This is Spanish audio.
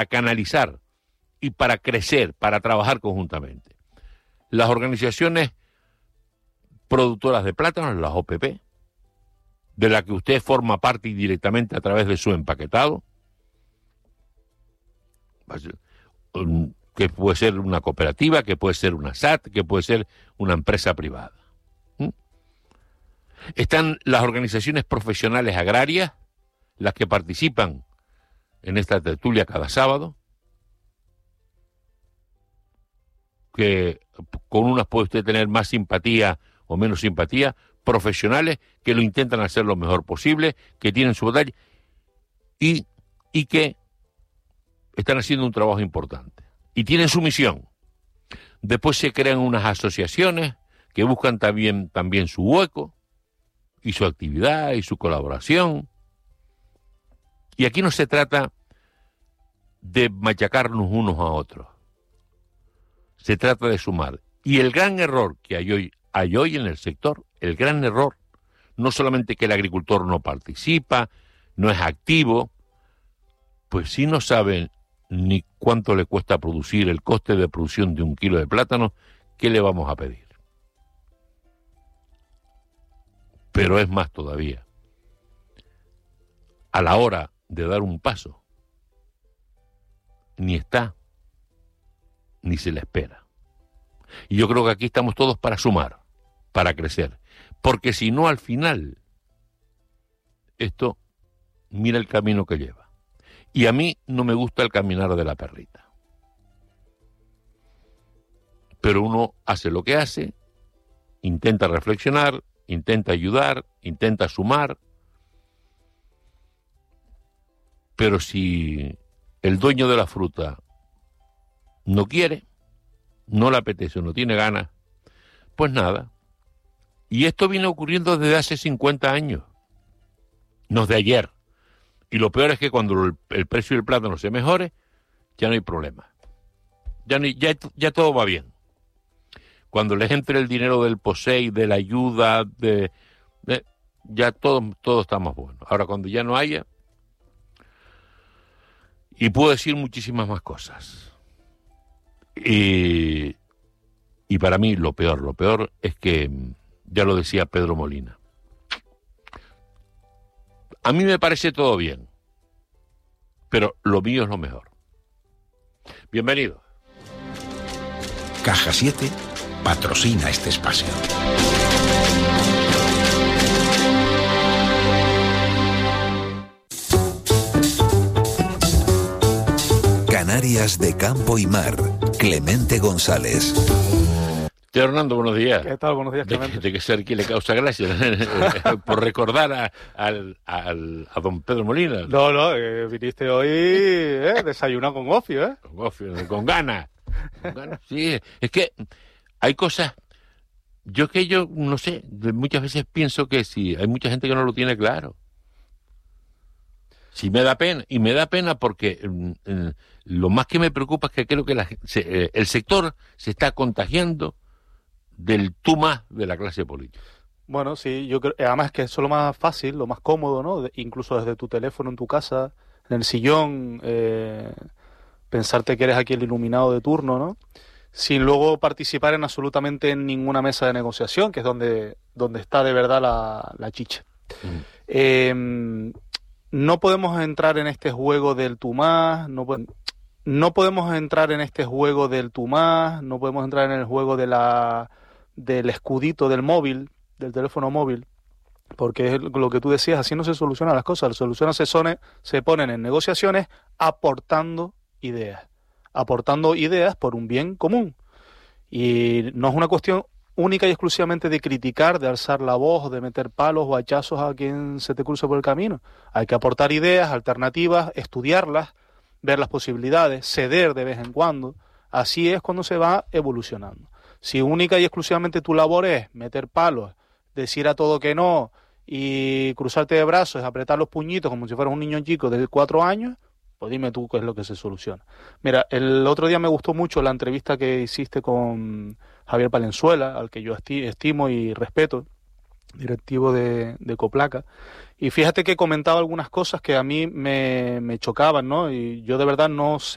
canalizar y para crecer, para trabajar conjuntamente. Las organizaciones productoras de plátanos, las OPP, de la que usted forma parte indirectamente a través de su empaquetado, que puede ser una cooperativa, que puede ser una SAT, que puede ser una empresa privada. Están las organizaciones profesionales agrarias, las que participan en esta tertulia cada sábado, que con unas puede usted tener más simpatía o menos simpatía, profesionales que lo intentan hacer lo mejor posible, que tienen su batalla y que están haciendo un trabajo importante y tienen su misión. Después se crean unas asociaciones que buscan también su hueco y su actividad y su colaboración. Y aquí no se trata de machacarnos unos a otros. Se trata de sumar. Y el gran error que hay hoy en el sector, el gran error, no solamente que el agricultor no participa, no es activo, pues si no saben ni cuánto le cuesta producir, el coste de producción de 1 kilo de plátano, ¿qué le vamos a pedir? Pero es más todavía. A la hora de dar un paso, ni está, ni se le espera. Y yo creo que aquí estamos todos para sumar, para crecer. Porque si no, al final, esto, mira el camino que lleva. Y a mí no me gusta el caminar de la perrita. Pero uno hace lo que hace, intenta reflexionar, intenta ayudar, intenta sumar. Pero si el dueño de la fruta no quiere, no le apetece, no tiene ganas, pues nada. Y esto viene ocurriendo desde hace 50 años, no es de ayer. Y lo peor es que cuando el precio del plátano se mejore, ya no hay problema. Ya todo va bien. Cuando les entre el dinero del POSEI, de la ayuda, ya todo está más bueno. Ahora, cuando ya no haya, y puedo decir muchísimas más cosas. Y para mí lo peor es que, ya lo decía Pedro Molina, a mí me parece todo bien, pero lo mío es lo mejor. Bienvenido. Caja 7 patrocina este espacio. Canarias de campo y mar. Clemente González. Hernando, buenos días. ¿Qué tal? Buenos días, Clemente. De que ser quien le causa gracia por recordar a don Pedro Molina. No, viniste hoy desayunado con gofio, Con gofio, con ganas. Sí, es que hay cosas... Yo no sé, muchas veces pienso que sí, hay mucha gente que no lo tiene claro. Sí, me da pena, y me da pena porque lo más que me preocupa es que creo que el sector se está contagiando del tú más de la clase política. Bueno, sí, yo creo, además que eso es lo más fácil, lo más cómodo, ¿no? Incluso desde tu teléfono en tu casa, en el sillón, pensarte que eres aquí el iluminado de turno, ¿no? Sin luego participar en absolutamente ninguna mesa de negociación, que es donde está de verdad la chicha. No podemos entrar en este juego del tú más, no podemos entrar en este juego del tú más, no podemos entrar en el juego del escudito del móvil, del teléfono móvil, porque es lo que tú decías, así no se solucionan las cosas. Las soluciones se ponen en negociaciones aportando ideas por un bien común. Y no es una cuestión única y exclusivamente de criticar, de alzar la voz, de meter palos o hachazos a quien se te cruce por el camino. Hay que aportar ideas, alternativas, estudiarlas, ver las posibilidades, ceder de vez en cuando. Así es cuando se va evolucionando. Si única y exclusivamente tu labor es meter palos, decir a todo que no y cruzarte de brazos, apretar los puñitos como si fueras un niño chico de 4 años, pues dime tú qué es lo que se soluciona. Mira, el otro día me gustó mucho la entrevista que hiciste con Javier Palenzuela, al que yo estimo y respeto, directivo de Coplaca, y fíjate que comentaba algunas cosas que a mí me chocaban, ¿no? Y yo de verdad no sé